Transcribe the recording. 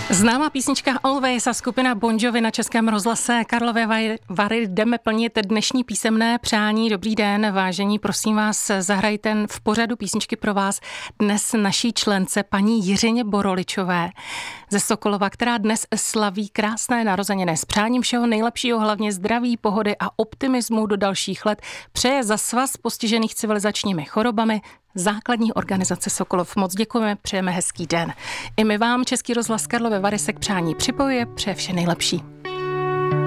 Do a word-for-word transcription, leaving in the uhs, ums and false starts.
Známá písnička Always a skupina Bon Jovi na Českém rozhlase Karlovy Vary jdeme plnit dnešní písemné přání. Dobrý den, vážení, prosím vás, zahrajte v pořadu písničky pro vás dnes naší člence paní Jiřině Boroličové ze Sokolova, která dnes slaví krásné narozeniny. S přáním všeho nejlepšího, hlavně zdraví, pohody a optimismu do dalších let přeje za Svaz postižených civilizačními chorobami základní organizace Sokolov. Moc děkujeme, přejeme hezký den. I my vám Český rozhlas Karlovy Vary se k přání připojuje, přeje vše nejlepší.